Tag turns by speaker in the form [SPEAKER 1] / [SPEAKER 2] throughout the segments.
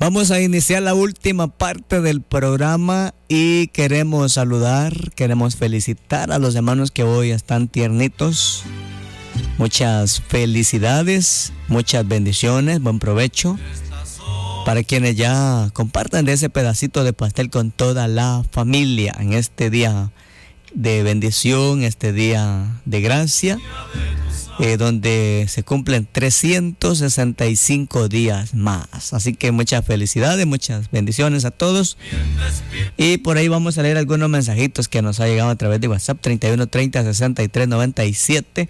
[SPEAKER 1] Vamos a iniciar la última parte del programa y queremos saludar, queremos felicitar a los hermanos que hoy están tiernitos. Muchas felicidades, muchas bendiciones, buen provecho para quienes ya compartan de ese pedacito de pastel con toda la familia en este día de bendición, este día de gracia, donde se cumplen 365 días más. Así que muchas felicidades, muchas bendiciones a todos. Y por ahí vamos a leer algunos mensajitos que nos ha llegado a través de WhatsApp: 3130-6397,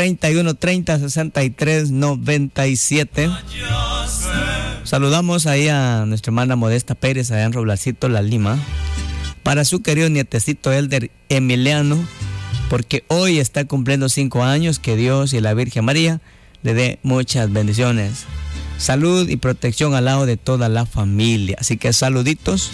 [SPEAKER 1] 3130-6397. Saludamos ahí a nuestra hermana Modesta Pérez, allá en Roblacito, La Lima, para su querido nietecito Elder Emiliano, porque hoy está cumpliendo 5 años. Que Dios y la Virgen María le dé muchas bendiciones, salud y protección al lado de toda la familia. Así que saluditos.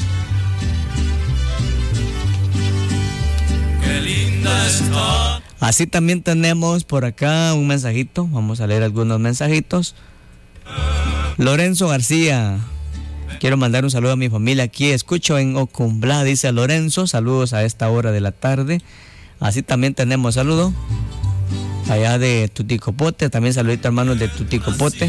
[SPEAKER 1] Qué linda está. Así también tenemos por acá un mensajito. Vamos a leer algunos mensajitos. Lorenzo García: quiero mandar un saludo a mi familia aquí, escucho en Ocumbla, dice Lorenzo. Saludos a esta hora de la tarde. Así también tenemos saludo allá de Tuticopote, también saludito hermanos de Tuticopote.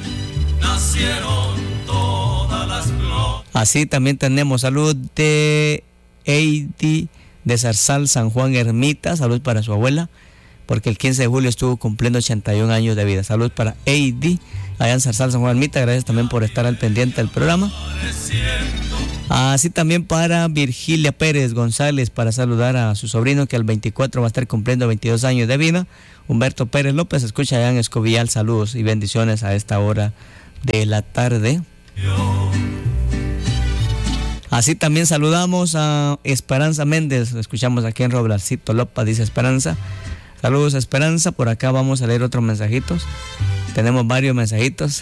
[SPEAKER 1] Así también tenemos salud de Heidi de Zarzal, San Juan Ermita. Salud para su abuela, porque el 15 de julio estuvo cumpliendo 81 años de vida. Salud para Heidi allá en Zarzal, San Juan Ermita. Gracias también por estar al pendiente del programa. Así también para Virgilia Pérez González, para saludar a su sobrino que el 24 va a estar cumpliendo 22 años de vida. Humberto Pérez López escucha allá en Escobillal. Saludos y bendiciones a esta hora de la tarde. Así también saludamos a Esperanza Méndez, escuchamos aquí en Roblacito Lopa, dice Esperanza. Saludos a Esperanza. Por acá vamos a leer otros mensajitos. Tenemos varios mensajitos.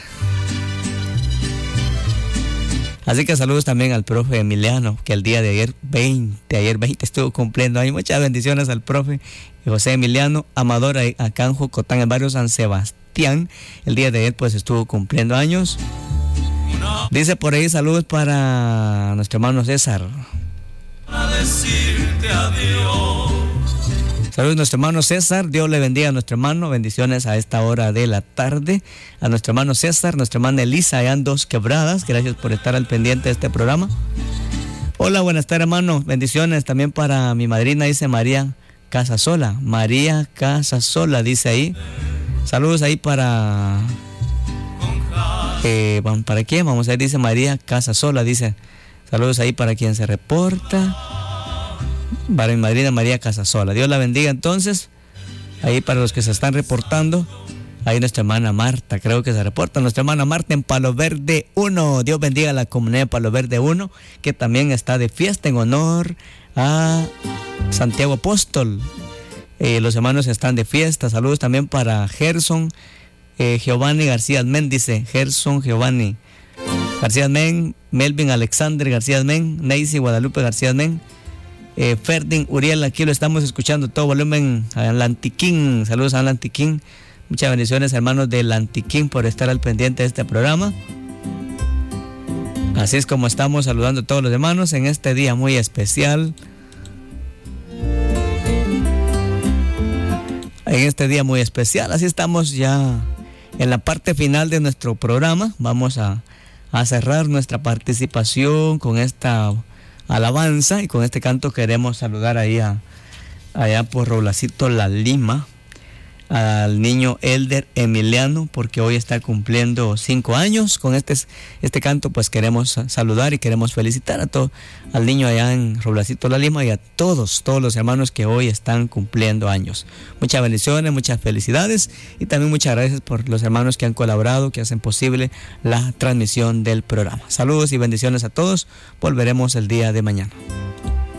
[SPEAKER 1] Así que saludos también al profe Emiliano, que el día de ayer 20 estuvo cumpliendo ahí. Muchas bendiciones al profe José Emiliano Amador, acá en Jocotán, en el barrio San Sebastián. El día de ayer pues estuvo cumpliendo años. Dice por ahí: saludos para nuestro hermano César. A decirte adiós. Saludos a nuestro hermano César, Dios le bendiga a nuestro hermano, bendiciones a esta hora de la tarde. A nuestro hermano César, nuestra hermana Elisa, allá en Dos Quebradas, gracias por estar al pendiente de este programa. Hola, buenas tardes hermano, bendiciones también para mi madrina, dice María Casasola. María Casasola dice ahí. Saludos ahí para... ¿para quién? Vamos a ver, dice María Casasola, dice. Saludos ahí para quien se reporta. Para mi madrina María Casasola. Dios la bendiga entonces. Ahí para los que se están reportando. Ahí nuestra hermana Marta, creo que se reporta. Nuestra hermana Marta en Palo Verde 1. Dios bendiga a la comunidad de Palo Verde 1, que también está de fiesta en honor a Santiago Apóstol. Los hermanos están de fiesta. Saludos también para Gerson Giovanni García Men, dice Gerson Giovanni García Men, Melvin Alexander García Men, Neisy Guadalupe García Men, Ferdin Uriel, aquí lo estamos escuchando todo volumen a Lantiquín. Saludos a Lantiquín, muchas bendiciones hermanos de Lantiquín por estar al pendiente de este programa. Así es como estamos saludando a todos los hermanos en este día muy especial. En este día muy especial, así estamos ya en la parte final de nuestro programa. Vamos a cerrar nuestra participación con esta alabanza, y con este canto queremos saludar ahí allá por Roblacito, La Lima, al niño Elder Emiliano, porque hoy está cumpliendo 5 años. Con este canto pues queremos saludar y queremos felicitar al niño allá en Roblacito, La Lima, y a todos los hermanos que hoy están cumpliendo años. Muchas bendiciones, muchas felicidades, y también muchas gracias por los hermanos que han colaborado, que hacen posible la transmisión del programa. Saludos y bendiciones a todos. Volveremos el día de mañana.